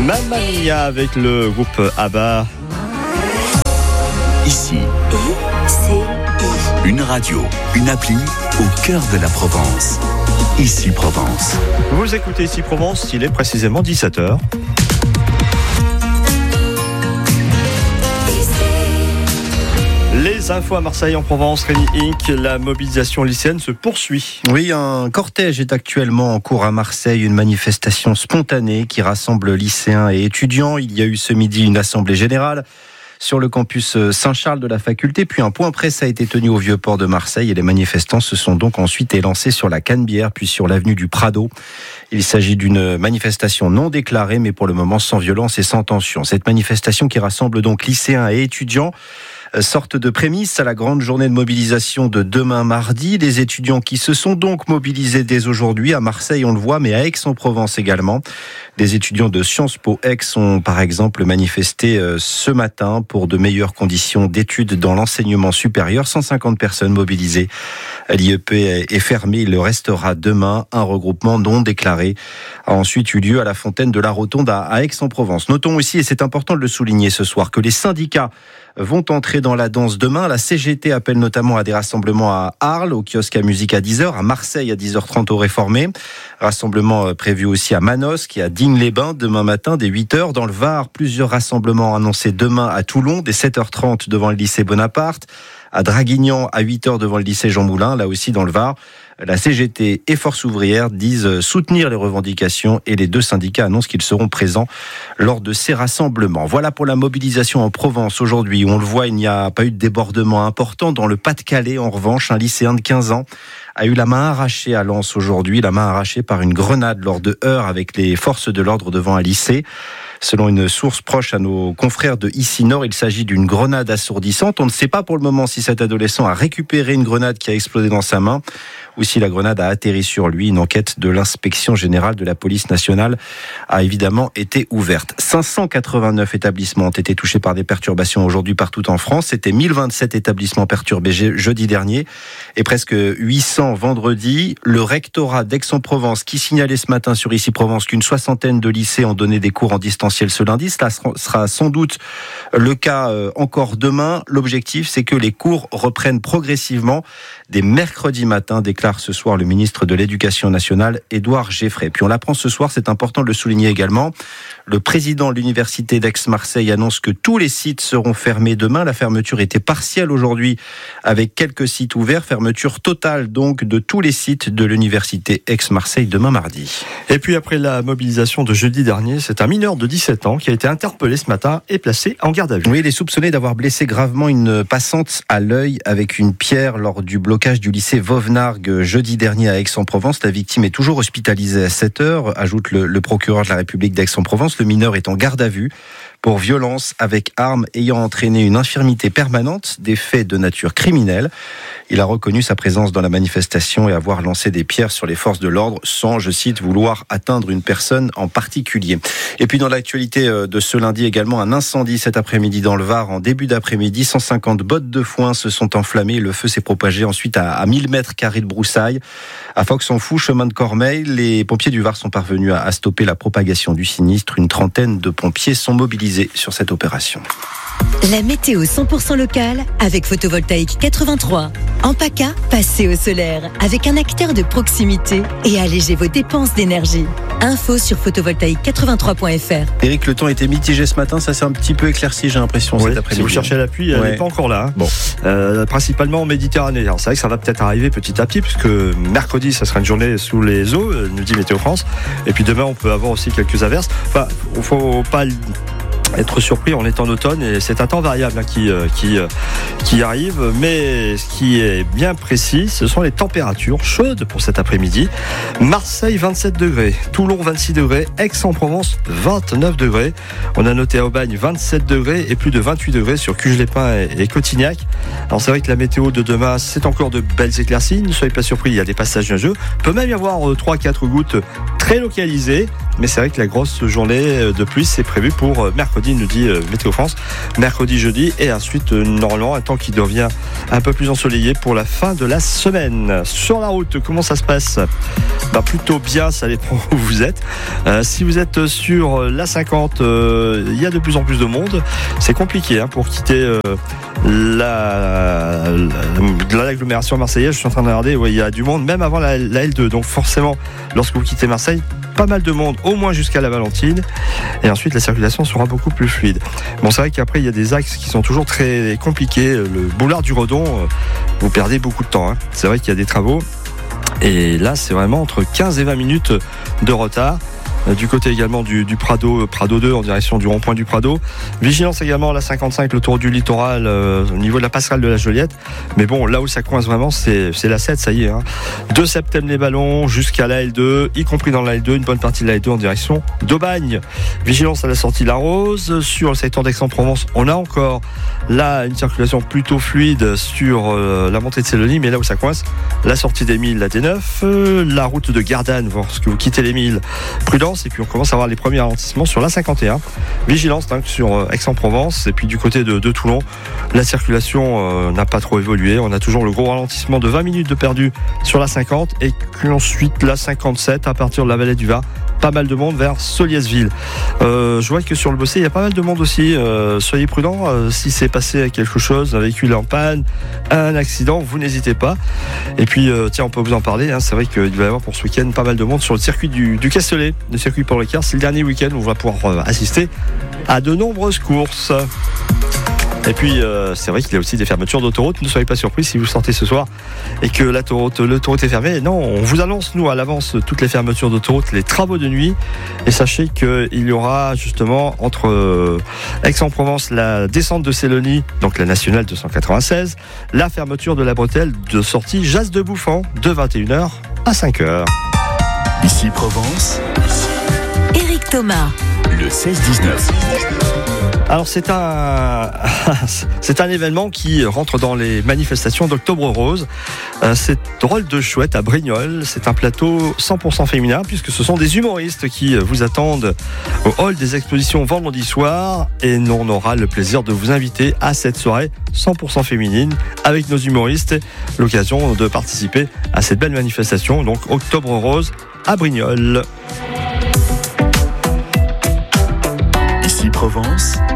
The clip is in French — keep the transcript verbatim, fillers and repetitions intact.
Mamma Mia avec le groupe ABBA. Ici, une radio, une appli au cœur de la Provence. Ici Provence. Vous écoutez Ici Provence, il est précisément dix-sept heures. Les infos à Marseille en Provence, Rémi Inc. La mobilisation lycéenne se poursuit. Oui, un cortège est actuellement en cours à Marseille, une manifestation spontanée qui rassemble lycéens et étudiants. Il y a eu ce midi une assemblée générale sur le campus Saint-Charles de la faculté, puis un point presse a été tenu au Vieux-Port de Marseille et les manifestants se sont donc ensuite élancés sur la Canebière, puis sur l'avenue du Prado. Il s'agit d'une manifestation non déclarée, mais pour le moment sans violence et sans tension. Cette manifestation qui rassemble donc lycéens et étudiants, sorte de prémisse à la grande journée de mobilisation de demain mardi. Les étudiants qui se sont donc mobilisés dès aujourd'hui à Marseille, on le voit, mais à Aix-en-Provence également. Des étudiants de Sciences Po Aix ont par exemple manifesté ce matin pour de meilleures conditions d'études dans l'enseignement supérieur. cent cinquante personnes mobilisées. L'I E P est fermé, il le restera demain. Un regroupement non déclaré a ensuite eu lieu à la fontaine de la Rotonde à Aix-en-Provence. Notons aussi, et c'est important de le souligner ce soir, que les syndicats vont entrer dans la danse demain. La C G T appelle notamment à des rassemblements à Arles, au kiosque à musique à dix heures, à Marseille à dix heures trente au Réformé. Rassemblement prévu aussi à Manosque et à Digne-les-Bains demain matin dès huit heures. Dans le Var, plusieurs rassemblements annoncés demain à Toulon dès sept heures trente devant le lycée Bonaparte. À Draguignan à huit heures devant le lycée Jean Moulin, là aussi dans le Var. La C G T et Force ouvrière disent soutenir les revendications et les deux syndicats annoncent qu'ils seront présents lors de ces rassemblements. Voilà pour la mobilisation en Provence aujourd'hui. On le voit, il n'y a pas eu de débordement important. Dans le Pas-de-Calais, en revanche, un lycéen de quinze ans a eu la main arrachée à Lens aujourd'hui, la main arrachée par une grenade lors de heurts avec les forces de l'ordre devant un lycée. Selon une source proche à nos confrères de Ici Nord, il s'agit d'une grenade assourdissante. On ne sait pas pour le moment si cet adolescent a récupéré une grenade qui a explosé dans sa main ou si la grenade a atterri sur lui. Une enquête de l'inspection générale de la police nationale a évidemment été ouverte. cinq cent quatre-vingt-neuf établissements ont été touchés par des perturbations aujourd'hui partout en France. C'était mille vingt-sept établissements perturbés jeudi dernier et presque huit cents vendredi. Le rectorat d'Aix-en-Provence qui signalait ce matin sur Ici Provence qu'une soixantaine de lycées ont donné des cours en distanciel ce lundi. Cela sera sans doute le cas encore demain. L'objectif, c'est que les cours reprennent progressivement dès mercredi matin, déclare ce soir le ministre de l'Éducation nationale, Édouard Geffray. Puis on l'apprend ce soir, c'est important de le souligner également. Le président de l'université d'Aix-Marseille annonce que tous les sites seront fermés demain. La fermeture était partielle aujourd'hui avec quelques sites ouverts. Fermeture totale donc de tous les sites de l'université Aix-Marseille demain mardi. Et puis après la mobilisation de jeudi dernier, c'est un mineur de dix-sept ans qui a été interpellé ce matin et placé en garde à vue. Oui, il est soupçonné d'avoir blessé gravement une passante à l'œil avec une pierre lors du blocage du lycée Vauvenargues jeudi dernier à Aix-en-Provence. La victime est toujours hospitalisée à sept heures, ajoute le, le procureur de la République d'Aix-en-Provence. Le mineur est en garde à vue pour violence avec arme ayant entraîné une infirmité permanente, des faits de nature criminelle. Il a reconnu sa présence dans la manifestation et avoir lancé des pierres sur les forces de l'ordre sans, je cite, vouloir atteindre une personne en particulier. Et puis dans l'actualité de ce lundi également, un incendie cet après-midi dans le Var. En début d'après-midi, cent cinquante bottes de foin se sont enflammées. Le feu s'est propagé ensuite à, à mille mètres carrés de broussailles. À Fox-en-Fou, chemin de Cormeilles, les pompiers du Var sont parvenus à, à stopper la propagation du sinistre. Une trentaine de pompiers sont mobilisés sur cette opération. La météo cent pour cent locale avec Photovoltaïque quatre-vingt-trois. En PACA, passez au solaire avec un acteur de proximité et allégez vos dépenses d'énergie. Info sur photovoltaïque quatre-vingt-trois point f r. Éric, le temps était mitigé ce matin, ça s'est un petit peu éclairci, j'ai l'impression, oui, cet après-midi. Si vous cherchez la pluie, elle n'est ouais. pas encore là. Hein. Bon. Euh, principalement en Méditerranée. Alors, c'est vrai que ça va peut-être arriver petit à petit, puisque mercredi, ça sera une journée sous les eaux, nous dit Météo France. Et puis demain, on peut avoir aussi quelques averses. Enfin, il ne faut pas être surpris, on est en automne et c'est un temps variable hein, qui, euh, qui, euh, qui arrive, mais ce qui est bien précis, ce sont les températures chaudes pour cet après-midi. Marseille vingt-sept degrés, Toulon vingt-six degrés, Aix-en-Provence vingt-neuf degrés. On a noté à Aubagne vingt-sept degrés et plus de vingt-huit degrés sur Cuges-les-Pins et, et Cotignac. Alors c'est vrai que la météo de demain, c'est encore de belles éclaircies, ne soyez pas surpris, il y a des passages nuageux. Il peut même y avoir euh, trois à quatre gouttes très localisées, mais c'est vrai que la grosse journée de pluie, c'est prévu pour euh, mercredi. mercredi, nous dit euh, Météo France. Mercredi, jeudi et ensuite, euh, normalement, un temps qui devient un peu plus ensoleillé pour la fin de la semaine. Sur la route, comment ça se passe ? Bah, plutôt bien, ça dépend où vous êtes. Euh, si vous êtes sur l'A cinquante, euh, il y a de plus en plus de monde. C'est compliqué hein, pour quitter euh, la, la, l'agglomération marseillaise. Je suis en train de regarder, ouais, il y a du monde, même avant la, la L deux. Donc forcément, lorsque vous quittez Marseille, pas mal de monde, au moins jusqu'à la Valentine. Et ensuite, la circulation sera beaucoup plus fluide. Bon, c'est vrai qu'après, il y a des axes qui sont toujours très compliqués. Le boulevard du Redon, vous perdez beaucoup de temps. Hein. C'est vrai qu'il y a des travaux. Et là, c'est vraiment entre quinze et vingt minutes de retard. Du côté également du, du Prado, Prado deux en direction du rond-point du Prado. Vigilance également à la cinquante-cinq, le tour du littoral euh, au niveau de la passerelle de la Joliette. Mais bon, là où ça coince vraiment, c'est, c'est la sept, ça y est. Hein. De Septem les Ballons jusqu'à la L deux, y compris dans la L deux, une bonne partie de la L deux en direction d'Aubagne. Vigilance à la sortie de la Rose. Sur le secteur d'Aix-en-Provence, on a encore là une circulation plutôt fluide sur euh, la montée de Célonie, mais là où ça coince, la sortie des Milles, la D neuf, euh, la route de Gardanne, lorsque vous quittez les Milles, prudence. Et puis on commence à avoir les premiers ralentissements sur l'A cinquante et un. Vigilance donc, sur Aix-en-Provence. Et puis du côté de, de Toulon, la circulation euh, n'a pas trop évolué. On a toujours le gros ralentissement de vingt minutes de perdu sur l'A cinquante. Et puis ensuite l'A cinquante-sept à partir de la vallée du Var. Pas mal de monde vers Soliesville. Euh, je vois que sur le Bossé, il y a pas mal de monde aussi. Euh, soyez prudents. Euh, si c'est passé quelque chose, un véhicule en panne, un accident, vous n'hésitez pas. Et puis, euh, tiens, on peut vous en parler. Hein, c'est vrai qu'il va y avoir pour ce week-end pas mal de monde sur le circuit du, du Castellet, le circuit Paul Ricard. C'est le dernier week-end où on va pouvoir euh, assister à de nombreuses courses. Et puis, euh, c'est vrai qu'il y a aussi des fermetures d'autoroute. Ne soyez pas surpris si vous sortez ce soir et que l'autoroute, l'autoroute est fermée. Non, on vous annonce, nous, à l'avance, toutes les fermetures d'autoroute, les travaux de nuit. Et sachez qu'il y aura justement entre euh, Aix-en-Provence, la descente de Célonie, donc la nationale deux cent quatre-vingt-seize, la fermeture de la bretelle de sortie Jas de Bouffan de vingt et une heures à cinq heures. Ici Provence. Éric Thomas. Le seize dix-neuf. Alors c'est un c'est un événement qui rentre dans les manifestations d'Octobre Rose. Euh, c'est drôle de chouette à Brignoles. C'est un plateau cent pour cent féminin puisque ce sont des humoristes qui vous attendent au hall des expositions vendredi soir et on aura le plaisir de vous inviter à cette soirée cent pour cent féminine avec nos humoristes. L'occasion de participer à cette belle manifestation. Donc Octobre Rose à Brignoles. Ici Provence.